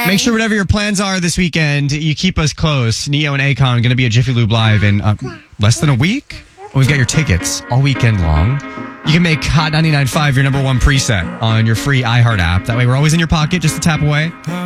Make sure whatever your plans are this weekend, you keep us close. Neo and Akon going to be at Jiffy Lube Live in less than a week. We've got your tickets all weekend long. You can make Hot 99.5 your number one preset on your free iHeart app. That way we're always in your pocket, just a tap away.